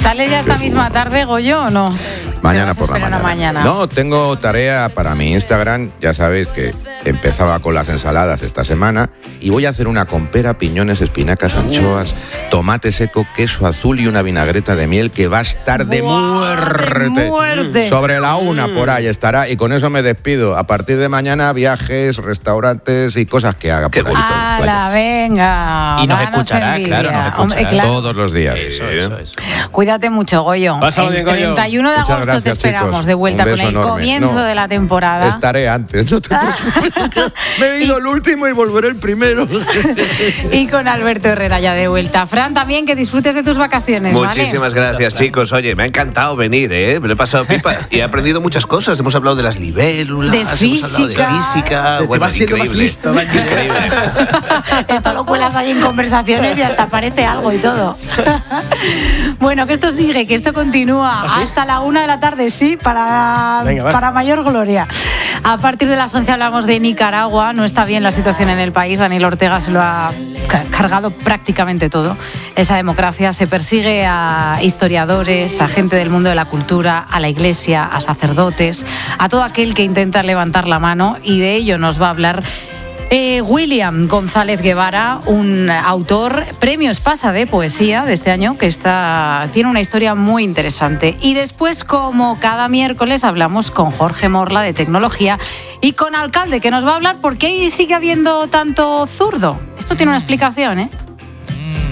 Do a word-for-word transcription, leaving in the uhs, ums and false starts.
¿Sale ya esta misma tarde, Goyo, o no? Mañana por la mañana. mañana. No, tengo tarea para mi Instagram. Ya sabéis que empezaba con las ensaladas esta semana y voy a hacer una con pera, piñones, espinacas, anchoas, tomate seco, queso azul y una vinagreta de miel que va a estar de muerte. De muerte. Sobre la una por ahí estará y con eso me despido. A partir de mañana viajes, restaurantes y cosas que haga por ahí. ¡Hala, venga! Y nos Danos escuchará, envidia. claro, nos escuchará. Hombre, claro. Todos los días. Eso, eso, eso. Cuídate mucho, Goyo. Pásalo El bien, Goyo. treinta y uno de Muchas agosto gracias, te esperamos chicos. de vuelta Un con beso el enorme. comienzo No, de la temporada. Estaré antes. No te preocupes. Me he ido el último y volveré el primero. Y con Alberto Herrera ya de vuelta. Fran, también que disfrutes de tus vacaciones, ¿vale? Muchísimas gracias, chicos. Oye, me ha encantado venir, ¿eh? Me lo he pasado pipa y he aprendido muchas cosas. Hemos hablado de las libélulas, De hemos hablado de física. física. Te Bueno, vas siendo más increíble. listo, Dani. Increíble. Esto lo cuelas ahí en conversaciones y hasta parece algo y todo. Bueno, que esto sigue, que esto continúa ¿Ah, sí? hasta la una de la tarde, sí, para, Venga, va. para mayor gloria. A partir de las once hablamos de Nicaragua. No está bien la situación en el país. Daniel Ortega se lo ha ca- cargado prácticamente todo. Esa democracia se persigue a historiadores, a gente del mundo de la cultura, a la iglesia, a sacerdotes, a todo aquel que intenta levantar la mano, y de ello nos va a hablar Eh, William González Guevara, un autor, premio Espasa de poesía de este año, que está, tiene una historia muy interesante. Y después, como cada miércoles, hablamos con Jorge Morla de tecnología y con Alcalde, que nos va a hablar por qué sigue habiendo tanto zurdo. Esto tiene una explicación, ¿eh?